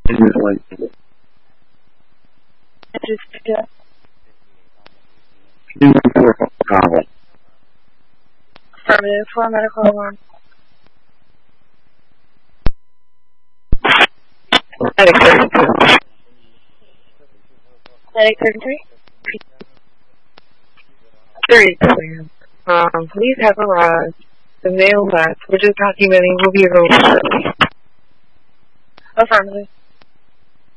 Affirmative for medical alarm. Medic 32. Medic 33? 32. Please have arrived. The male left. We're just documenting. We'll be available shortly. Affirmative.